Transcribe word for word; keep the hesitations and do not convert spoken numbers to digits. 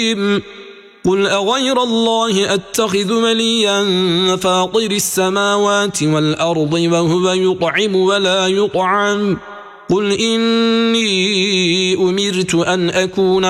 قل أغير الله أتخذ وليا فاطر السماوات والأرض وهو يطعم ولا يطعم قل إني أمرت أن أكون